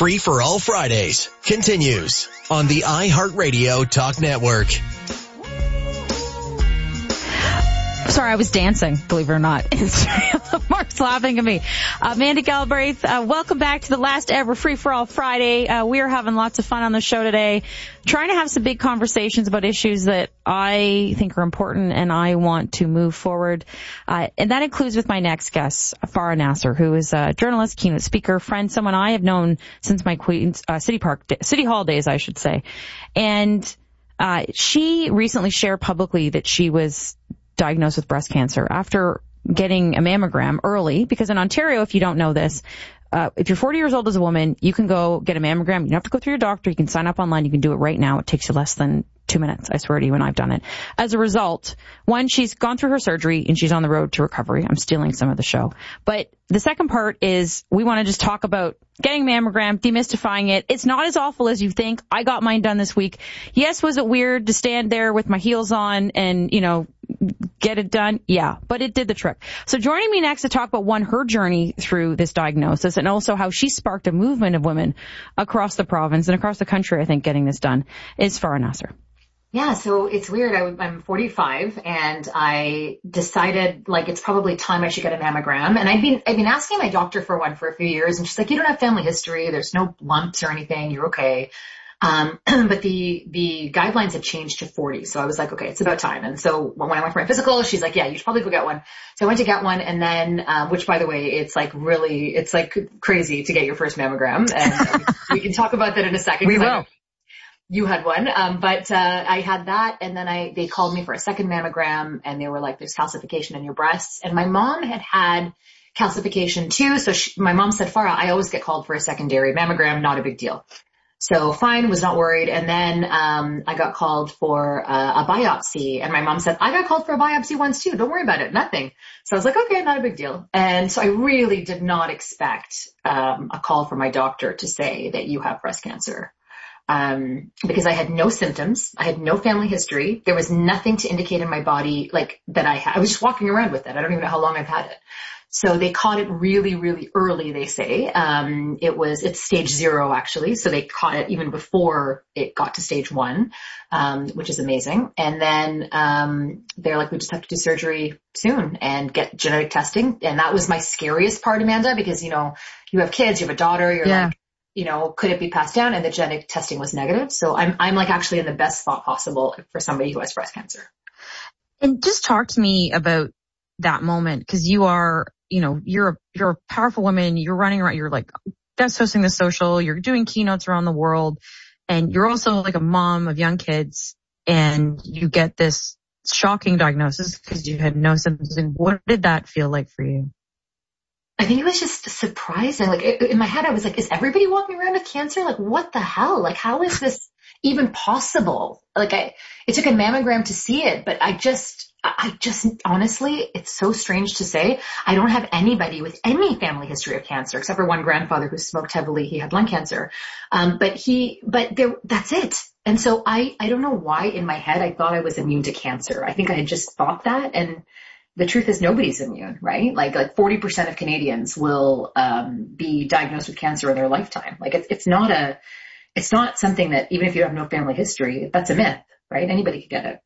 Free for All Fridays continues on the iHeartRadio Talk Network. Sorry, I was dancing, believe it or not. Mark's laughing at me. Amanda Galbraith, welcome back to the last ever Free for All Friday. We are having lots of fun on the show today, trying to have some big conversations about issues that I think are important and I want to move forward. And that includes with my next guest, Farah Nasser, who is a journalist, keynote speaker, friend, someone I have known since my Queens City Hall days, I should say. And she recently shared publicly that she was diagnosed with breast cancer after getting a mammogram early, because in Ontario, if you don't know this, if you're 40 years old as a woman, you can go get a mammogram. You don't have to go through your doctor. You can sign up online. You can do it right now. It takes you less than 2 minutes. I swear to you, and I've done it. As a result, one, she's gone through her surgery and she's on the road to recovery. I'm stealing some of the show. But the second part is we want to just talk about getting mammogram, demystifying it. It's not as awful as you think. I got mine done this week. Yes, was it weird to stand there with my heels on and, get it done? Yeah, but it did the trick. So joining me next to talk about, one, her journey through this diagnosis and also how she sparked a movement of women across the province and across the country, I think, getting this done, is Farah Nasser. Yeah, so it's weird. I'm 45 and I decided it's probably time I should get a mammogram. And I've been asking my doctor for one for a few years, and she's like, you don't have family history. There's no lumps or anything. You're okay. But the guidelines had changed to 40. So I was like, okay, it's about time. And so when I went for my physical, she's like, yeah, you should probably go get one. So I went to get one. And then, which by the way, it's crazy to get your first mammogram. And we can talk about that in a second. We will. You had one. But I had that. And then they called me for a second mammogram and they were like, there's calcification in your breasts. And my mom had calcification too. So my mom said, Farah, I always get called for a secondary mammogram. Not a big deal. So fine, was not worried. And then, I got called for a biopsy, and my mom said, I got called for a biopsy once too. Don't worry about it. Nothing. So I was like, okay, not a big deal. And so I really did not expect, a call from my doctor to say that you have breast cancer. Because I had no symptoms. I had no family history. There was nothing to indicate in my body that I was just walking around with it. I don't even know how long I've had it. So they caught it really, really early, they say. It's stage 0 actually. So they caught it even before it got to stage 1, which is amazing. And then, they're like, we just have to do surgery soon and get genetic testing. And that was my scariest part, Amanda, because, you have kids, you have a daughter, you're could it be passed down? And the genetic testing was negative. So I'm actually in the best spot possible for somebody who has breast cancer. And just talk to me about that moment, because you are, you're a powerful woman. You're running around. You're guest hosting the social. You're doing keynotes around the world, and you're also a mom of young kids. And you get this shocking diagnosis because you had no symptoms. And what did that feel like for you? I think it was just surprising. In my head, I was like, is everybody walking around with cancer? What the hell? How is this even possible? It took a mammogram to see it, but I just honestly, it's so strange to say. I don't have anybody with any family history of cancer, except for one grandfather who smoked heavily. He had lung cancer. That's it. And so I don't know why in my head I thought I was immune to cancer. I think I had just thought that. And the truth is nobody's immune, right? 40% of Canadians will, be diagnosed with cancer in their lifetime. It's not something that, even if you have no family history, that's a myth, right? Anybody could get it.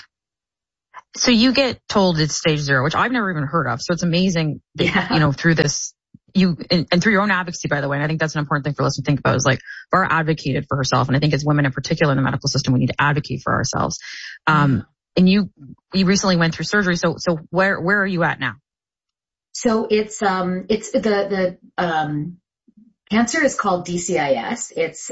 So you get told it's stage 0, which I've never even heard of. So it's amazing that, through this, and through your own advocacy, by the way, and I think that's an important thing for us to think about, is Farah advocated for herself. And I think as women in particular in the medical system, we need to advocate for ourselves. And you recently went through surgery. So where are you at now? So it's the cancer is called DCIS. It's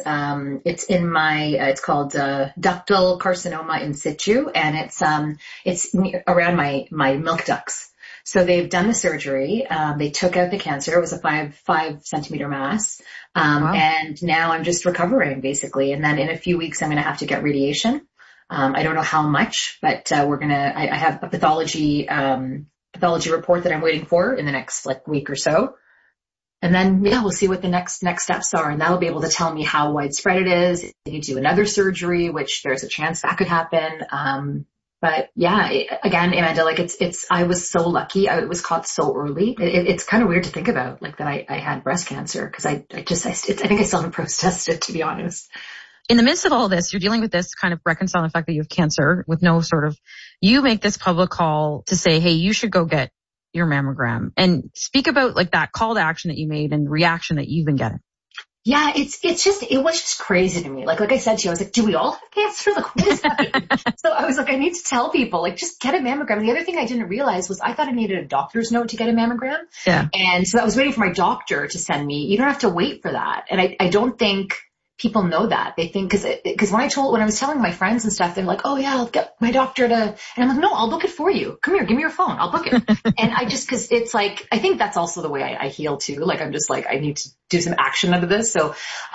called ductal carcinoma in situ, and it's around my milk ducts. So they've done the surgery. They took out the cancer. It was a 5 centimeter mass. Wow. And now I'm just recovering basically. And then in a few weeks, I'm going to have to get radiation. I don't know how much, but I have a pathology report that I'm waiting for in the next week or so. And then, we'll see what the next steps are. And that'll be able to tell me how widespread it is. If you do another surgery, which there's a chance that could happen. But yeah, again, Amanda, like I was so lucky. I was caught so early. It's kind of weird to think about, like, that I had breast cancer, because I think I still haven't processed it, to be honest. In the midst of all this, you're dealing with this, kind of reconciling the fact that you have cancer with no sort of, you make this public call to say, hey, you should go get your mammogram, and speak about like that call to action that you made and the reaction that you've been getting. Yeah, it was just crazy to me. Like I said to you, I was like, do we all have cancer? Like, what is that? So I was like, I need to tell people, like, just get a mammogram. The other thing I didn't realize was I thought I needed a doctor's note to get a mammogram. Yeah. And so I was waiting for my doctor to send me. You don't have to wait for that. And I don't think people know that. They think, cause when I was telling my friends and stuff, they're like, oh yeah, I'll get my doctor to, and I'm like, no, I'll book it for you. Come here, give me your phone. I'll book it. And cause it's like, I think that's also the way I heal too. Like, I'm just like, I need to do some action out of this. So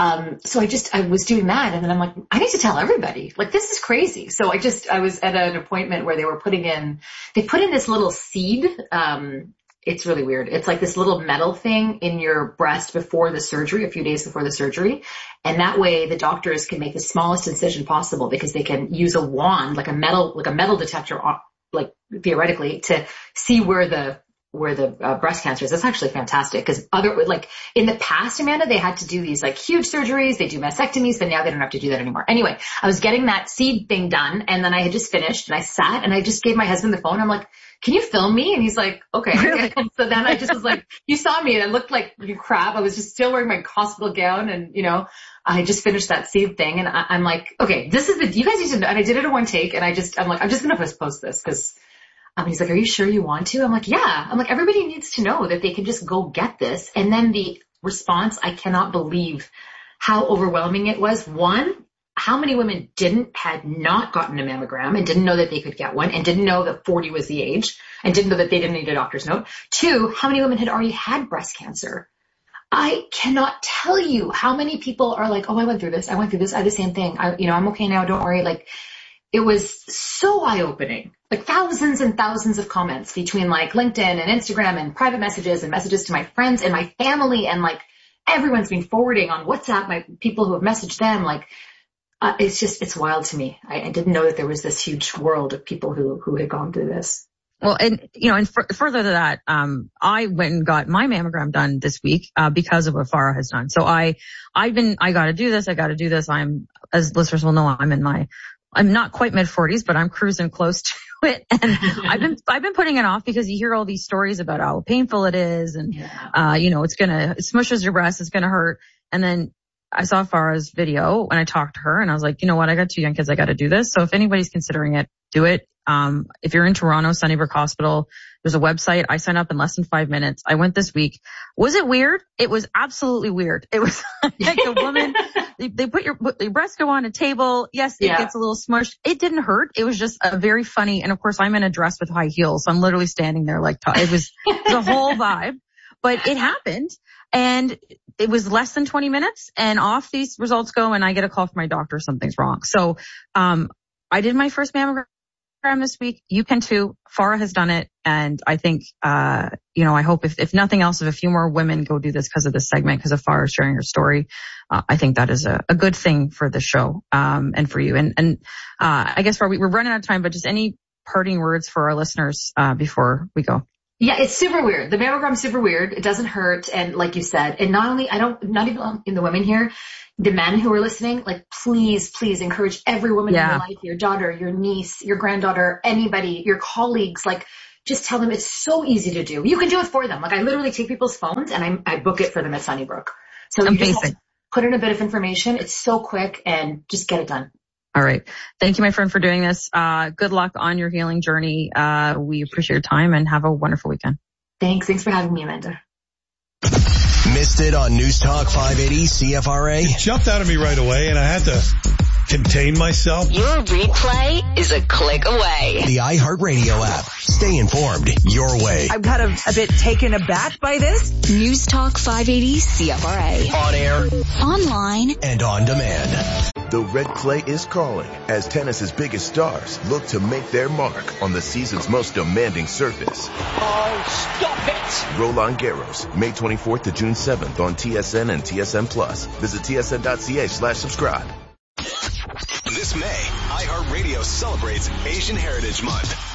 I was doing that, and then I'm like, I need to tell everybody, like, this is crazy. So I was at an appointment where they put in this little seed, it's really weird. It's like this little metal thing in your breast before the surgery, a few days before the surgery. And that way the doctors can make the smallest incision possible, because they can use a wand, like a metal detector, like theoretically, to see where the breast cancer is. That's actually fantastic, because in the past, Amanda, they had to do these like huge surgeries. They do mastectomies, but now they don't have to do that anymore. Anyway, I was getting that seed thing done, and then I had just finished, and I sat and I just gave my husband the phone. I'm like, can you film me? And he's like, okay. Really? So then I just was like, you saw me and I looked like crap. I was just still wearing my hospital gown, and, I just finished that seed thing, and I'm like, okay, you guys need to know. And I did it in one take, and I'm just going to post this, because he's like, are you sure you want to? I'm like, yeah. I'm like, everybody needs to know that they can just go get this. And then the response, I cannot believe how overwhelming it was. One, how many women had not gotten a mammogram and didn't know that they could get one, and didn't know that 40 was the age, and didn't know that they didn't need a doctor's note. Two, how many women had already had breast cancer? I cannot tell you how many people are like, oh, I went through this. I had the same thing. I'm okay now. Don't worry. Like, it was so eye-opening, like thousands and thousands of comments between like LinkedIn and Instagram and private messages and messages to my friends and my family. And like, everyone's been forwarding on WhatsApp, my people who have messaged them. Like, it's wild to me. I didn't know that there was this huge world of people who had gone through this. Well, and further to that, I went and got my mammogram done this week, because of what Farah has done. So I gotta do this. I'm, as listeners will know, I'm not quite mid-40s, but I'm cruising close to it. And I've been putting it off, because you hear all these stories about how painful it is, and, it smushes your breast, it's gonna hurt. And then I saw Farah's video and I talked to her, and I was like, you know what? I got 2 young kids. I got to do this. So if anybody's considering it, do it. If you're in Toronto, Sunnybrook Hospital, there's a website. I signed up in less than 5 minutes. I went this week. Was it weird? It was absolutely weird. It was like a woman, they put your breasts go on a table. Yes, it gets a little smushed. It didn't hurt. It was just a very funny. And of course, I'm in a dress with high heels. So I'm literally standing there like, it was a whole vibe, but it happened. And it was less than 20 minutes, and off these results go, and I get a call from my doctor, something's wrong. So, I did my first mammogram this week. You can too. Farah has done it. And I think, I hope if nothing else, if a few more women go do this because of this segment, because of Farah sharing her story, I think that is a good thing for the show, and for you. And I guess we're running out of time, but just any parting words for our listeners, before we go. Yeah, it's super weird. The mammogram's super weird. It doesn't hurt. And like you said, and not even in the women here, the men who are listening, like, please encourage every woman in your life, your daughter, your niece, your granddaughter, anybody, your colleagues, like, just tell them it's so easy to do. You can do it for them. Like, I literally take people's phones and I book it for them at Sunnybrook. So you just have to put in a bit of information. It's so quick, and just get it done. All right. Thank you, my friend, for doing this. Good luck on your healing journey. We appreciate your time, and have a wonderful weekend. Thanks for having me, Amanda. Missed it on News Talk 580 CFRA? It jumped out of me right away, and I had to contain myself. Your replay is a click away. The iHeartRadio app. Stay informed your way. I'm kind of a bit taken aback by this. News Talk 580 CFRA. On air, online, and on demand. The red clay is calling as tennis's biggest stars look to make their mark on the season's most demanding surface. Oh, stop it! Roland Garros, May 24th to June 7th on TSN and TSN Plus. Visit tsn.ca/subscribe. This May, iHeartRadio Radio celebrates Asian Heritage Month.